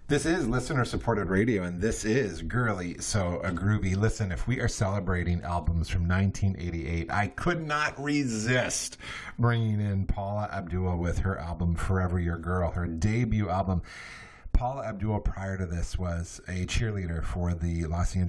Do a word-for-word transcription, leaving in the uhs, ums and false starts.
This is listener-supported radio, and this is Girly So a Groovy. Listen, if we are celebrating albums from nineteen eighty-eight, I could not resist bringing in Paula Abdul with her album Forever Your Girl, her debut album. Paula Abdul, prior to this, was a cheerleader for the Los Angeles